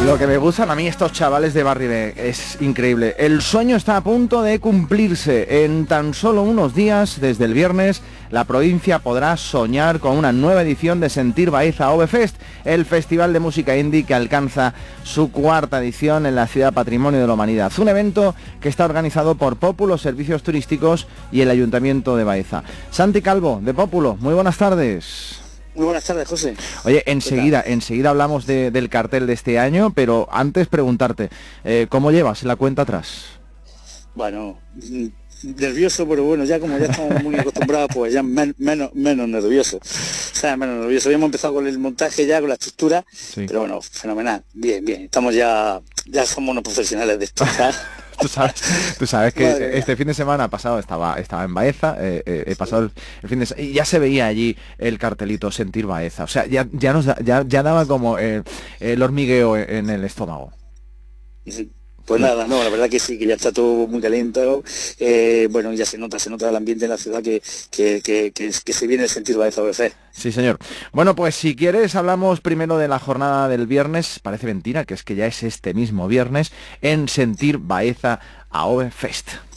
Lo que me gustan a mí estos chavales de Barri B es increíble. El sueño está a punto de cumplirse. En tan solo unos días, desde el viernes, la provincia podrá soñar con una nueva edición de Sentir Baeza Ovefest, el festival de música indie que alcanza su cuarta edición en la ciudad Patrimonio de la Humanidad. Un evento que está organizado por Pópulo Servicios Turísticos y el Ayuntamiento de Baeza. Santi Calvo, de Pópulo, muy buenas tardes. Muy buenas tardes, José. Oye, enseguida hablamos del cartel de este año, pero antes preguntarte, ¿cómo llevas la cuenta atrás? Bueno, nervioso, pero bueno, ya como ya estamos muy acostumbrados, pues ya menos nervioso. O sea, menos nervioso. Habíamos empezado con el montaje ya, con la estructura, sí. Pero bueno, fenomenal, bien. Estamos ya somos unos profesionales de esto, ¿sabes? Tú sabes que este fin de semana pasado estaba en Baeza, he pasado el fin de semana y ya se veía allí el cartelito Sentir Baeza, o sea, ya daba como el hormigueo en el estómago. Pues nada, no, la verdad que sí, que ya está todo muy calentado, bueno, ya se nota el ambiente en la ciudad que se viene el Sentir Baeza OVF. Sí, señor. Bueno, pues si quieres hablamos primero de la jornada del viernes, parece mentira, que es que ya es este mismo viernes, en Sentir Baeza OVF Fest.